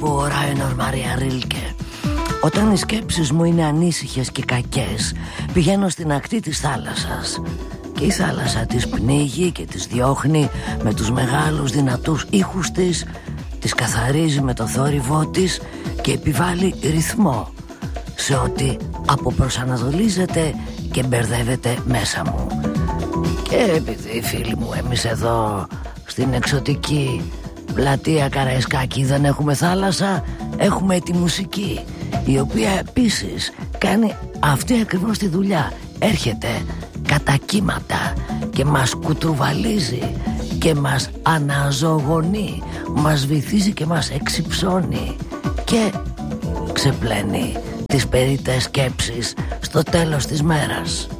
που ο Ράινορ Μαρία Ρίλκε. Όταν οι σκέψεις μου είναι ανήσυχες και κακές, πηγαίνω στην ακτή της θάλασσας και η θάλασσα τις πνίγει και τις διώχνει με τους μεγάλους δυνατούς ήχους της, τις καθαρίζει με το θόρυβό της και επιβάλλει ρυθμό σε ό,τι αποπροσανατολίζεται και μπερδεύεται μέσα μου. Και επειδή φίλοι μου, εμείς εδώ στην εξωτική πλατεία Καραϊσκάκη δεν έχουμε θάλασσα, έχουμε τη μουσική, η οποία επίσης κάνει αυτή ακριβώς τη δουλειά. Έρχεται κατά κύματα και μας κουτρουβαλίζει και μας αναζωογονεί, μας βυθίζει και μας εξυψώνει και ξεπλένει τις περίττες σκέψεις στο τέλος της μέρας.